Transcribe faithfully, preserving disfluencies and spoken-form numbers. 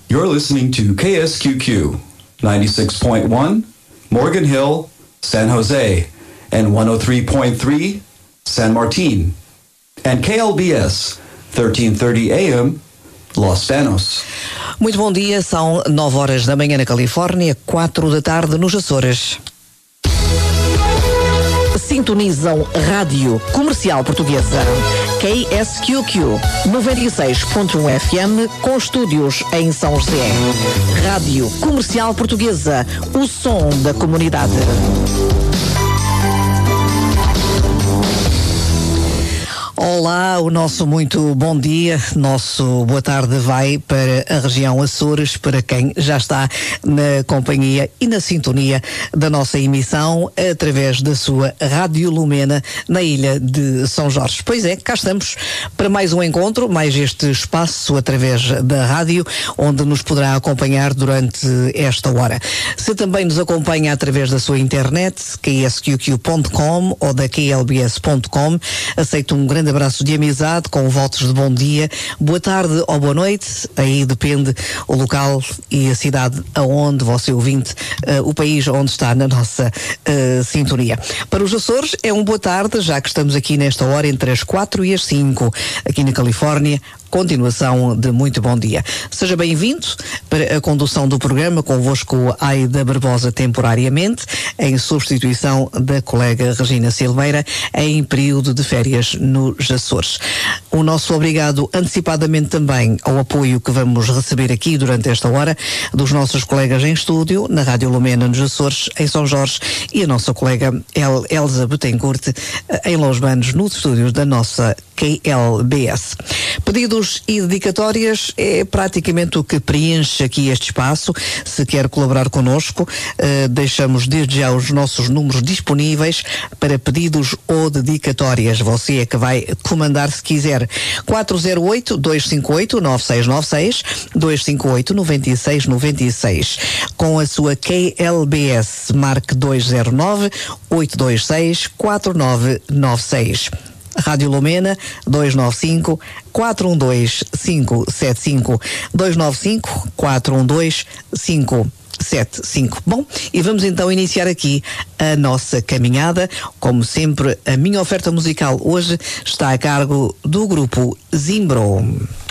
You're listening to K S Q Q ninety-six point one, Morgan Hill, San Jose, and one oh three point three, San Martin, and K L B S thirteen thirty A M, Los Banos. Muito bom dia, são nove horas da manhã na Califórnia, quatro da tarde nos Açores. Sintonizam Rádio Comercial Portuguesa. K S Q Q noventa e seis ponto um F M com estúdios em São José. Rádio Comercial Portuguesa, o som da comunidade. Olá, o nosso muito bom dia, nosso boa tarde vai para a região Açores, para quem já está na companhia e na sintonia da nossa emissão através da sua Rádio Lumena na ilha de São Jorge. Pois é, cá estamos para mais um encontro, mais este espaço através da rádio, onde nos poderá acompanhar durante esta hora. Se também nos acompanha através da sua internet, k s q q ponto com ou da k l b s ponto com, aceito um grande abraço de amizade com votos de bom dia, boa tarde ou boa noite, aí depende o local e a cidade aonde você ouvinte, uh, o país onde está na nossa uh, sintonia. Para os Açores é um boa tarde, já que estamos aqui nesta hora entre as quatro e as cinco, aqui na Califórnia. Continuação de muito bom dia. Seja bem-vindo para a condução do programa, convosco Aida Barbosa temporariamente, em substituição da colega Regina Silveira, em período de férias nos Açores. O nosso obrigado antecipadamente também ao apoio que vamos receber aqui durante esta hora dos nossos colegas em estúdio, na Rádio Lumena nos Açores, em São Jorge, e a nossa colega El Elza Betancourt, em Los Banos, nos estúdios da nossa K L B S. Pedidos e dedicatórias é praticamente o que preenche aqui este espaço. Se quer colaborar connosco, uh, deixamos desde já os nossos números disponíveis para pedidos ou dedicatórias. Você é que vai comandar se quiser. quatro zero oito, dois cinco oito, nove seis nove seis, dois cinco oito, nove seis nove seis. Com a sua K L B S, marque dois zero nove, oito dois seis, quatro nove nove seis. Rádio Lumena dois nove cinco, quatro um dois, cinco sete cinco, dois nove cinco, quatro um dois, cinco sete cinco. Bom, e vamos então iniciar aqui a nossa caminhada. Como sempre, a minha oferta musical hoje está a cargo do grupo Zimbro.